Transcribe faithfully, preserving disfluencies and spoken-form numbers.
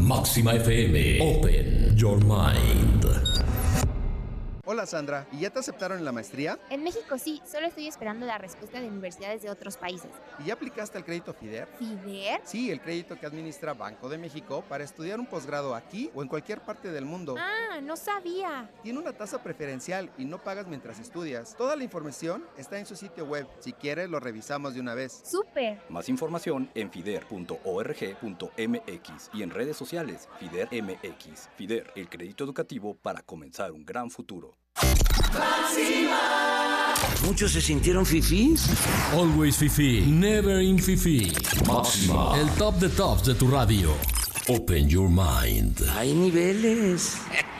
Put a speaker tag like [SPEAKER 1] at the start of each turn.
[SPEAKER 1] Máxima F M. Open your mind.
[SPEAKER 2] Hola Sandra, ¿y ya te aceptaron en la maestría?
[SPEAKER 3] En México sí, solo estoy esperando la respuesta de universidades de otros países.
[SPEAKER 2] ¿Y ya aplicaste al crédito FIDER?
[SPEAKER 3] ¿FIDER?
[SPEAKER 2] Sí, el crédito que administra Banco de México para estudiar un posgrado aquí o en cualquier parte del mundo.
[SPEAKER 3] Ah, no sabía.
[SPEAKER 2] Tiene una tasa preferencial y no pagas mientras estudias. Toda la información está en su sitio web. Si quieres, lo revisamos de una vez.
[SPEAKER 3] ¡Súper!
[SPEAKER 4] Más información en fider punto org punto m x y en redes sociales FIDER M X. FIDER, el crédito educativo para comenzar un gran futuro.
[SPEAKER 5] Máxima. ¿Muchos se sintieron fifís?
[SPEAKER 1] Always fifi, never in fifi. Máxima, el top de tops de tu radio. Open your mind.
[SPEAKER 5] Hay niveles.